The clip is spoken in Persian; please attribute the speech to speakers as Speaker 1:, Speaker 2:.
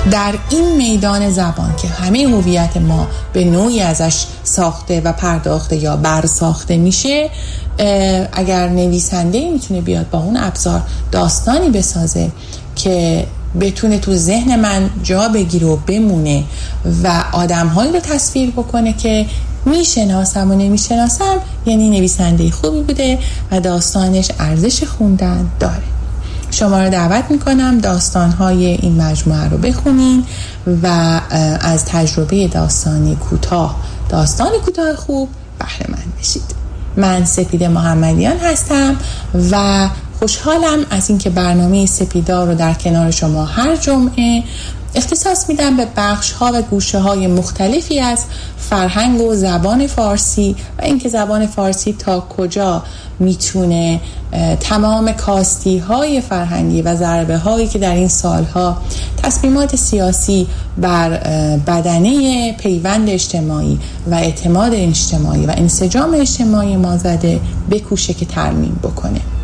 Speaker 1: در این میدان زبان که همه هویت ما به نوعی ازش ساخته و پرداخته یا برساخته میشه، اگر نویسنده‌ای میتونه بیاد با اون ابزار داستانی بسازه که بتونه تو ذهن من جا بگیره و بمونه و آدم‌هایی رو تصویر بکنه که میشناسم و نمیشناسم، یعنی نویسنده خوبی بوده و داستانش ارزش خوندن داره. شما رو دعوت میکنم داستان‌های این مجموعه رو بخونین و از تجربه داستان کوتاه خوب بهره مند بشید. من سپیده محمدیان هستم و خوشحالم از اینکه برنامه سپیدا رو در کنار شما هر جمعه اختصاص میدم به بخش‌ها و گوشه‌های مختلفی از فرهنگ و زبان فارسی و اینکه زبان فارسی تا کجا میتونه تمام کاستی‌های فرهنگی و ضربه‌هایی که در این سالها تصمیمات سیاسی بر بدنه پیوند اجتماعی و اعتماد اجتماعی و انسجام اجتماعی ما زده بکوشه که ترمیم بکنه.